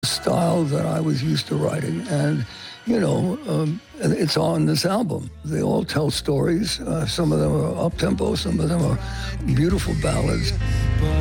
style that I was used to writing. And, it's on this album. They all tell stories. Some of them are up-tempo, some of them are beautiful ballads.